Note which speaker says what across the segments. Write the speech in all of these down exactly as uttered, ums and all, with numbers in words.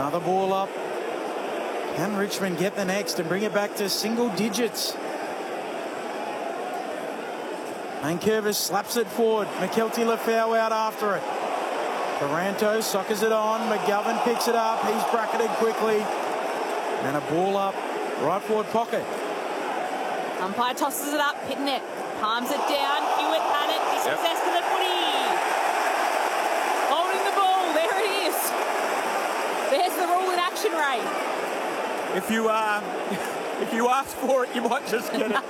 Speaker 1: Another ball up. Can Richmond get the next and bring it back to single digits? Nankervis slaps it forward. McKelty Lefau out after it. Taranto soccers it on. McGovern picks it up. He's bracketed quickly. And a ball up. Right forward pocket.
Speaker 2: Umpire tosses it up. Pittonet palms it down. Hewitt had it. Success yep. to the footy. Holding the ball. There it is. There's the rule in action, Ray.
Speaker 3: If you uh, if you ask for it, you might just get it.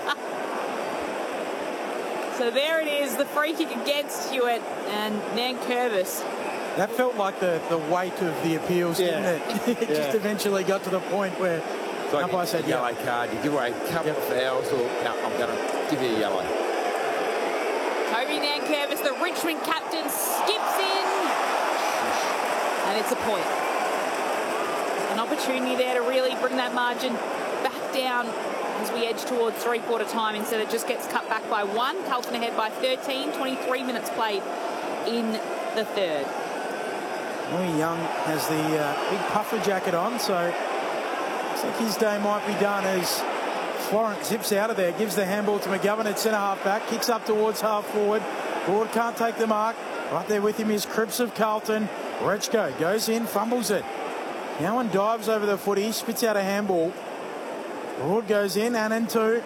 Speaker 2: So there it is, the free kick against Hewitt and Nankervis.
Speaker 1: That felt like the, the weight of the appeals, yeah. didn't it? It yeah. just eventually got to the point where
Speaker 4: it's like
Speaker 1: umpire said,
Speaker 4: yellow
Speaker 1: yeah.
Speaker 4: card. You give away a couple yep. of fouls, or no, I'm going to give you a yellow.
Speaker 2: Toby Nankervis, the Richmond captain, skips in. And it's a point. An opportunity there to really bring that margin back down as we edge towards three-quarter time. Instead, it just gets cut back by one. Carlton ahead by thirteen, twenty-three minutes played in the third.
Speaker 1: Louis Young has the uh, big puffer jacket on, so looks like his day might be done as Florent zips out of there, gives the handball to McGovern at centre half back, kicks up towards half forward. Broad can't take the mark. Right there with him is Cripps of Carlton. Rechko goes in, fumbles it. Cowan dives over the footy, spits out a handball. Broad goes in, and in two.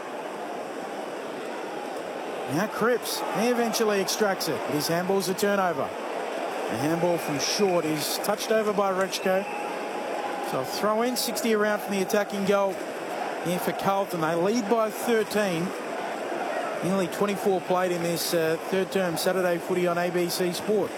Speaker 1: Now Cripps, he eventually extracts it. His handball's a turnover. The handball from short is touched over by Rechko. So throw in, sixty around from the attacking goal here for Carlton. They lead by thirteen. Nearly twenty-four played in this uh, third term Saturday footy on A B C Sport.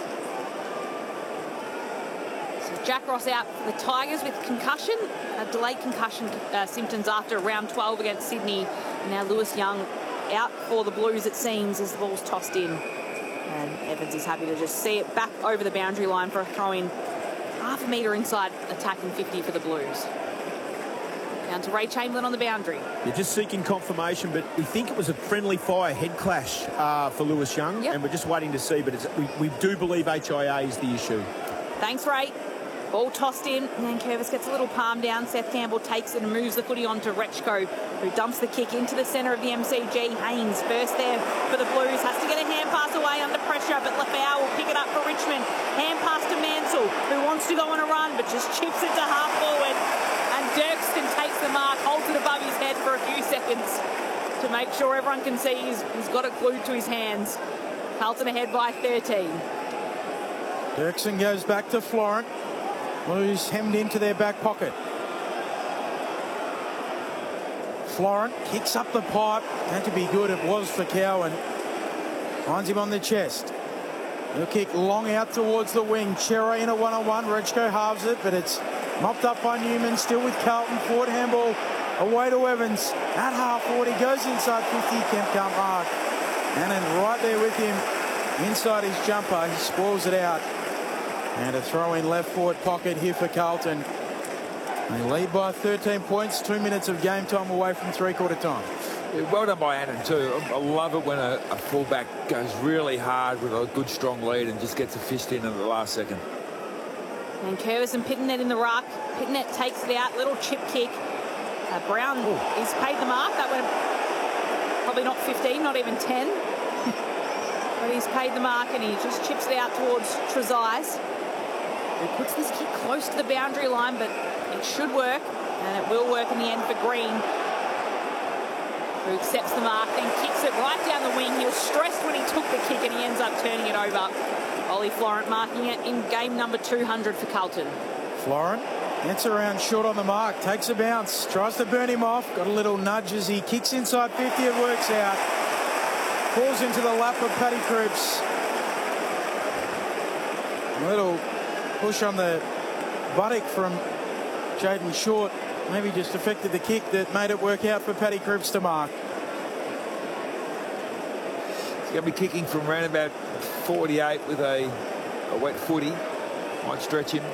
Speaker 2: Jack Ross out for the Tigers with concussion, uh, delayed concussion uh, symptoms after round twelve against Sydney. And now Lewis Young out for the Blues, it seems, as the ball's tossed in. And Evans is happy to just see it back over the boundary line for a throw-in. Half a metre inside, attacking fifty for the Blues. Down to Ray Chamberlain on the boundary.
Speaker 3: You're just seeking confirmation, but we think it was a friendly fire head clash uh, for Lewis Young.
Speaker 2: Yep.
Speaker 3: And we're just waiting to see, but it's, we, we do believe H I A is the issue.
Speaker 2: Thanks, Ray. Ball tossed in, and then Curvis gets a little palm down. Seth Campbell takes it and moves the footy on to Rechko, who dumps the kick into the centre of the M C G. Haynes first there for the Blues, has to get a hand pass away under pressure, but Lefau will pick it up for Richmond. Hand pass to Mansell, who wants to go on a run, but just chips it to half forward. And Dirkston takes the mark, holds it above his head for a few seconds to make sure everyone can see he's, he's got it glued to his hands. Carlton ahead by thirteen.
Speaker 1: Dirksen goes back to Florent. Blues hemmed into their back pocket. Florent kicks up the pipe. Had to be good. It was for Cowan. Finds him on the chest. He'll kick long out towards the wing. Chera in a one-on-one. Rechko halves it, but it's mopped up by Newman. Still with Carlton. Forward handball away to Evans. At half forward, he goes inside fifty. Kemp can't mark. And then right there with him, inside his jumper, he spoils it out. And a throw in left forward pocket here for Carlton. They lead by thirteen points, two minutes of game time away from three-quarter time.
Speaker 4: Yeah, well done by Annan too. I love it when a, a fullback goes really hard with a good strong lead and just gets a fist in at the last second.
Speaker 2: And Curvis and Pittonet in the ruck. Pittonet takes it out, little chip kick. Uh, Brown Ooh. is paid the mark. That went probably not fifteen, not even ten. But he's paid the mark and he just chips it out towards Trezise. He puts this kick close to the boundary line, but it should work, and it will work in the end for Green, who accepts the mark, then kicks it right down the wing. He was stressed when he took the kick, and he ends up turning it over. Ollie Florent marking it in game number two hundred for Carlton.
Speaker 1: Florent gets around short on the mark, takes a bounce, tries to burn him off, got a little nudge as he kicks inside fifty, it works out. Falls into the lap of Paddy Cripps. A little push on the buttock from Jaden Short. Maybe just affected the kick that made it work out for Paddy Cripps to mark.
Speaker 4: He's going to be kicking from around about forty-eight with a, a wet footy. Might stretch him.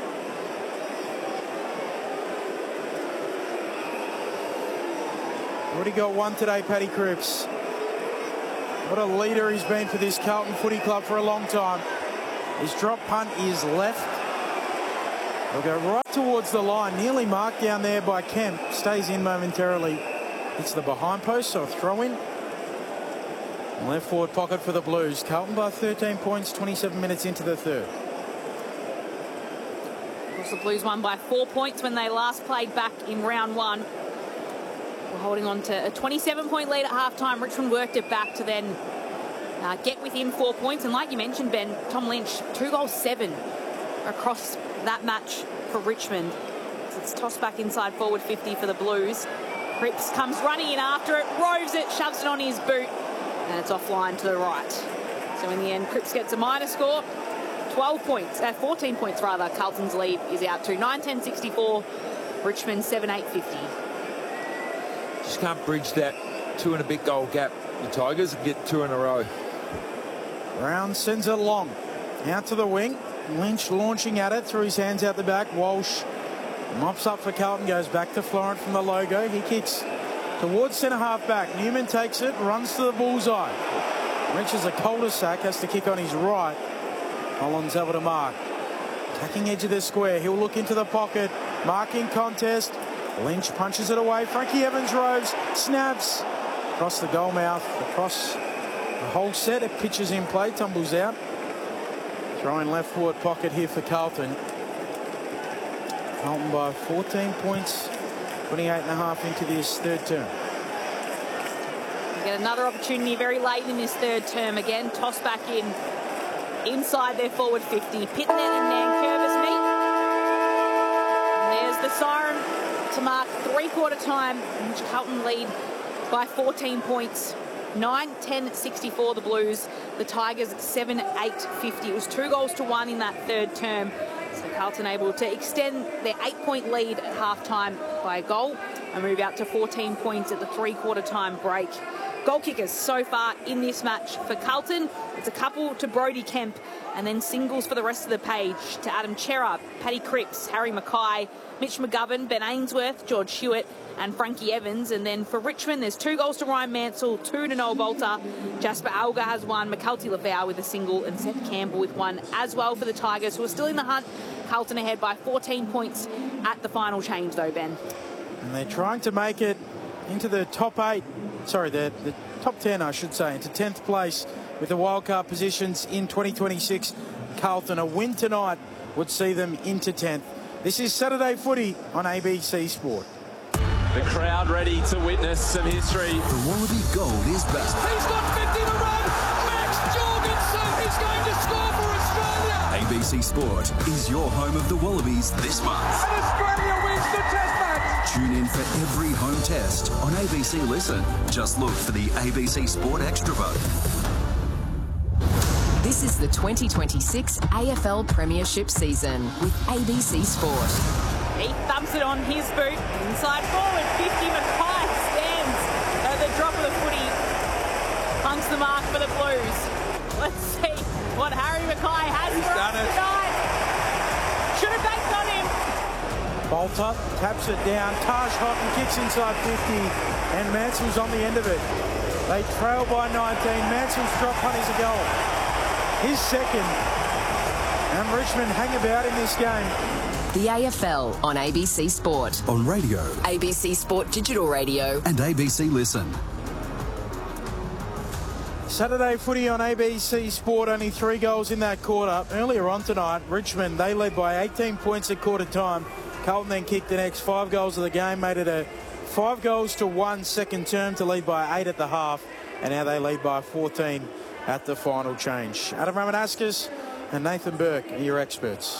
Speaker 1: Already got one today, Paddy Cripps. What a leader he's been for this Carlton Footy Club for a long time. His drop punt is left. They'll go right towards the line. Nearly marked down there by Kemp. Stays in momentarily. It's the behind post, so a throw in. Left forward pocket for the Blues. Carlton by thirteen points, twenty-seven minutes into the third.
Speaker 2: Of course, the Blues won by four points when they last played back in round one. We're holding on to a twenty-seven point lead at halftime. Richmond worked it back to then uh, get within four points. And like you mentioned, Ben, Tom Lynch, two goals, seven across that match for Richmond. So it's tossed back inside forward fifty for the Blues. Cripps comes running in after it, roves it, shoves it on his boot, and it's offline to the right. So in the end, Cripps gets a minor score. twelve points, uh, fourteen points rather. Carlton's lead is out to nine ten sixty-four. Richmond seven eight fifty.
Speaker 4: Just can't bridge that two and a bit goal gap. The Tigers get two in a row.
Speaker 1: Brown sends it long. Out to the wing. Lynch launching at it, through his hands out the back. Walsh mops up for Carlton, goes back to Florent from the logo. He kicks towards centre half back. Newman takes it, runs to the bullseye. Reaches a cul-de-sac, has to kick on his right. Collins able to mark. Attacking edge of the square. He'll look into the pocket. Marking contest. Lynch punches it away. Frankie Evans roves, snaps across the goal mouth, across the whole set. It pitches in play, tumbles out. Throwing left forward pocket here for Carlton. Carlton by fourteen points, twenty-eight and a half into this third term.
Speaker 2: We get another opportunity very late in this third term. Again, toss back in inside their forward fifty. Pitnet and Nankervis meet. And there's the siren to mark three-quarter time, in which Carlton lead by fourteen points. nine ten sixty-four the Blues. The Tigers seven eight fifty. It was two goals to one in that third term. So Carlton able to extend their eight-point lead at halftime by a goal and move out to fourteen points at the three-quarter time break. Goal kickers so far in this match for Carlton. It's a couple to Brody Kemp, and then singles for the rest of the page to Adam Chera, Paddy Cripps, Harry Mackay, Mitch McGovern, Ben Ainsworth, George Hewitt and Frankie Evans. And then for Richmond, there's two goals to Ryan Mansell, two to Noel Bolter. Jasper Alga has one, McCulty Lavau with a single, and Seth Campbell with one as well for the Tigers, who are still in the hunt. Carlton ahead by fourteen points at the final change though, Ben.
Speaker 1: And they're trying to make it into the top eight, sorry, the, the top ten, I should say, into tenth place with the wildcard positions in twenty twenty-six. Carlton, a win tonight would see them into tenth. This is Saturday Footy on A B C Sport.
Speaker 5: The crowd ready to witness some history.
Speaker 6: The Wallaby Gold is back.
Speaker 7: He's got fifty to run. Max Jorgensen is going to score for Australia.
Speaker 6: A B C Sport is your home of the Wallabies this month.
Speaker 7: And Australia wins the test match.
Speaker 6: Tune in for every home test on A B C Listen. Just look for the A B C Sport Extra vote.
Speaker 8: This is the twenty twenty-six A F L Premiership season with A B C Sport.
Speaker 2: He thumps it on his boot. Inside forward, fifty. Mackay stands at the drop of the footy. Punts the mark for the Blues. Let's see what Harry Mackay has
Speaker 4: He's
Speaker 2: for
Speaker 4: done
Speaker 2: us
Speaker 4: it.
Speaker 2: tonight. Should have banked on him.
Speaker 1: Bolter taps it down. Taj Houghton kicks inside fifty, and Mansell's on the end of it. They trail by nineteen. Mansell's drop punt is a goal. His second. And Richmond hang about in this game.
Speaker 8: The A F L on A B C Sport.
Speaker 6: On radio.
Speaker 8: A B C Sport Digital Radio.
Speaker 6: And A B C Listen.
Speaker 1: Saturday Footy on A B C Sport, only three goals in that quarter. Earlier on tonight, Richmond, they led by eighteen points at quarter time. Carlton then kicked the next five goals of the game, made it a five goals to one second term to lead by eight at the half, and now they lead by fourteen at the final change. Adam Ramanaskas and Nathan Burke are your experts.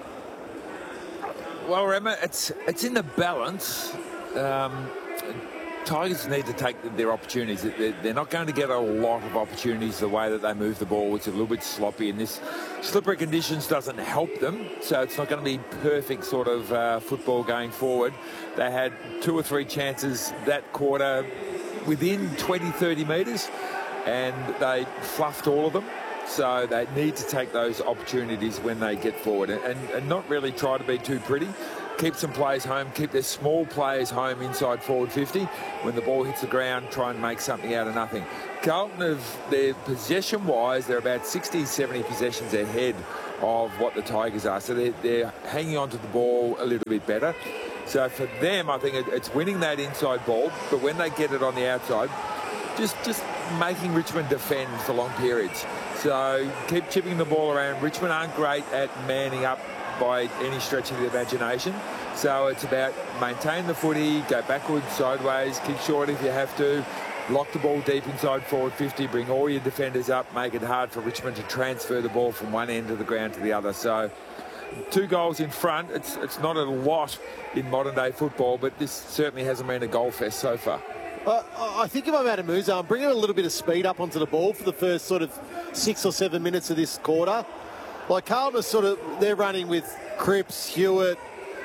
Speaker 4: Well, Rema, it's it's in the balance. Um, Tigers need to take their opportunities. They're, they're not going to get a lot of opportunities the way that they move the ball. It's a little bit sloppy, and this slippery conditions doesn't help them. So it's not going to be perfect sort of uh, football going forward. They had two or three chances that quarter within twenty, thirty metres, and they fluffed all of them. So they need to take those opportunities when they get forward and, and not really try to be too pretty. keep some players home, keep their small players home inside forward fifty. When the ball hits the ground, try and make something out of nothing. Carlton, have their possession-wise, they're about sixty, seventy possessions ahead of what the Tigers are. So they're, they're hanging on to the ball a little bit better. So for them, I think it's winning that inside ball, but when they get it on the outside, just, just making Richmond defend for long periods. So keep chipping the ball around. Richmond aren't great at manning up by any stretch of the imagination. So it's about maintain the footy, go backwards, sideways, kick short if you have to, lock the ball deep inside forward fifty, bring all your defenders up, make it hard for Richmond to transfer the ball from one end of the ground to the other. So two goals in front, it's, it's not a lot in modern day football, but this certainly hasn't been a goal fest so far.
Speaker 9: Uh, I think if I'm Adam Musa, I'm bringing a little bit of speed up onto the ball for the first sort of six or seven minutes of this quarter. Like Carlton is sort of, they're running with Cripps, Hewitt,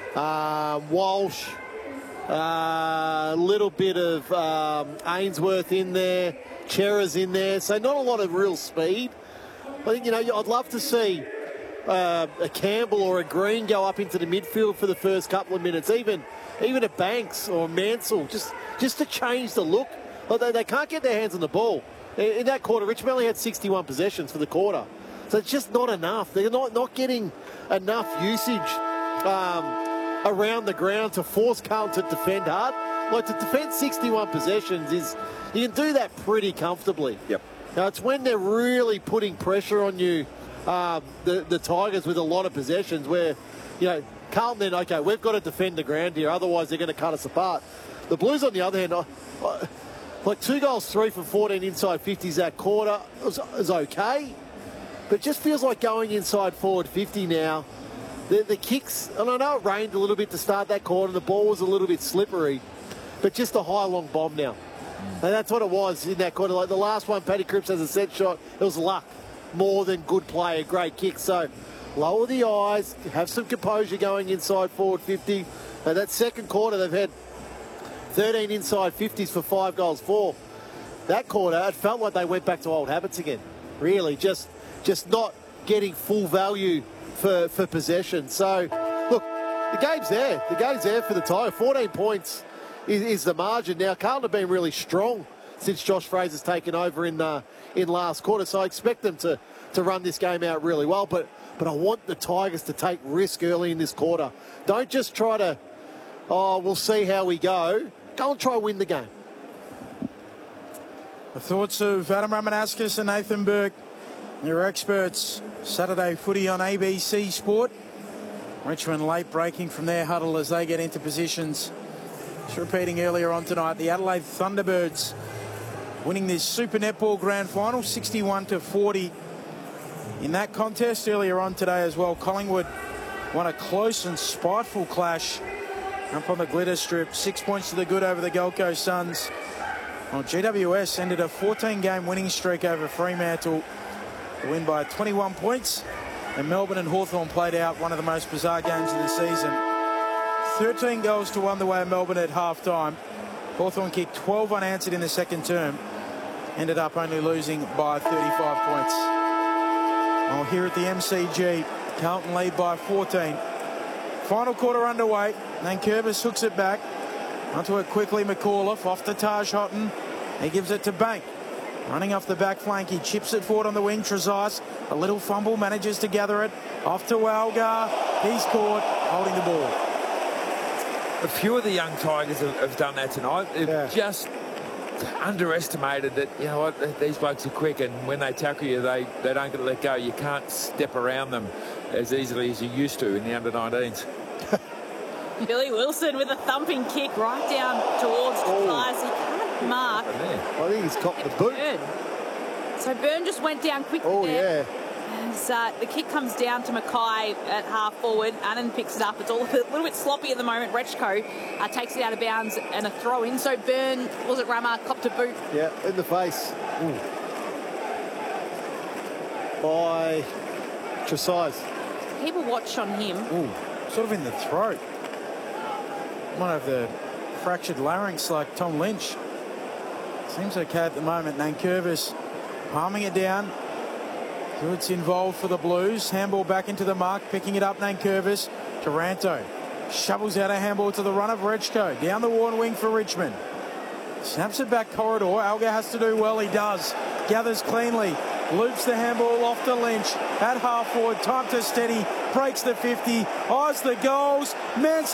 Speaker 9: uh, Walsh, a uh, little bit of um, Ainsworth in there, Chera's in there, so not a lot of real speed. I think, you know, I'd love to see uh, a Campbell or a Green go up into the midfield for the first couple of minutes, even even a Banks or a Mansell, just just to change the look. Like they, they can't get their hands on the ball. In, in that quarter, Richmond only had sixty-one possessions for the quarter. So it's just not enough. They're not, not getting enough usage um, around the ground to force Carlton to defend hard. Like to defend sixty-one possessions is, you can do that pretty comfortably.
Speaker 3: Yep.
Speaker 9: Now it's when they're really putting pressure on you, um, the, the Tigers with a lot of possessions where, you know, Carlton then, okay, we've got to defend the ground here, otherwise they're going to cut us apart. The Blues, on the other hand, I, I, like two goals, three for fourteen inside fifties that quarter is, is okay, but just feels like going inside forward fifty now. The, the kicks, and I know it rained a little bit to start that quarter, the ball was a little bit slippery, but just a high long bomb now. And that's what it was in that quarter. Like the last one, Paddy Cripps has a set shot, it was luck more than good play, a great kick. So lower the eyes, have some composure going inside forward fifty. And that second quarter, they've had thirteen inside fifties for five goals, four. That quarter, it felt like they went back to old habits again. Really, just just not getting full value for, for possession. So, look, the game's there. The game's there for the Tigers. fourteen points is, is the margin. Now, Carlton have been really strong since Josh Fraser's taken over in uh, in last quarter. So I expect them to, to run this game out really well. But, but I want the Tigers to take risk early in this quarter. Don't just try to, oh, we'll see how we go. Go and try to win the game.
Speaker 1: The thoughts of Adam Ramanauskas and Nathan Burke, your experts. Saturday footy on A B C Sport. Richmond late breaking from their huddle as they get into positions. Just repeating earlier on tonight, the Adelaide Thunderbirds winning this Super Netball Grand Final, sixty-one to forty. In that contest earlier on today as well, Collingwood won a close and spiteful clash up on the glitter strip. Six points to the good over the Gold Coast Suns. Well, G W S ended a fourteen game winning streak over Fremantle to win by twenty-one points. And Melbourne and Hawthorn played out one of the most bizarre games of the season. thirteen goals to one the way of Melbourne at half-time. Hawthorn kicked twelve unanswered in the second term. Ended up only losing by thirty-five points. Well, here at the M C G, Carlton lead by fourteen. Final quarter underway. Nankervis hooks it back. Onto it quickly, McAuliffe. Off to Taj Houghton. He gives it to Bank. Running off the back flank. He chips it forward on the wing. Trezise, a little fumble, manages to gather it. Off to Algar. He's caught, holding the ball.
Speaker 4: A few of the young Tigers have, have done that tonight. They've
Speaker 1: Yeah.
Speaker 4: just underestimated that, you know what, these blokes are quick, and when they tackle you, they, they don't get to let go. You can't step around them as easily as you used to in the under nineteens.
Speaker 2: Billy Wilson with a thumping kick right down towards Trezise. He can't mark.
Speaker 9: I think he's copped the boot.
Speaker 2: Burn. So Burn just went down quickly
Speaker 9: Oh,
Speaker 2: there.
Speaker 9: yeah.
Speaker 2: As, uh, the kick comes down to Mackay at half forward. Annan picks it up. It's all a little bit sloppy at the moment. Rechko uh, takes it out of bounds and a throw in. So Burn, was it Rama, copped a boot?
Speaker 9: Yeah, in the face. Ooh. By Trezise.
Speaker 2: Keep a watch on him.
Speaker 1: Ooh, sort of in the throat. Might have the fractured larynx like Tom Lynch. Seems okay at the moment. Nankervis palming it down. Hewitt's involved for the Blues. Handball back into the mark, picking it up, Nankervis. Taranto Shovels out a handball to the run of Rechko. Down the worn wing for Richmond. Snaps it back corridor. Alga has to do well. He does. Gathers cleanly. Loops the handball off to Lynch. At half forward. Time to steady. Breaks the fifty. Eyes the goals. Manson.